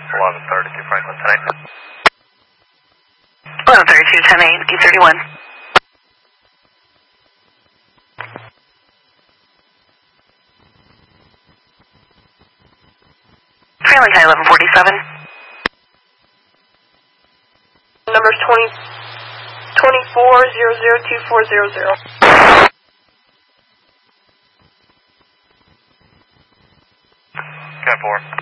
1132 Franklin 10-8. 1132, 10-8, 831. Trailing high 1147. Numbers 24002400. Sky 4.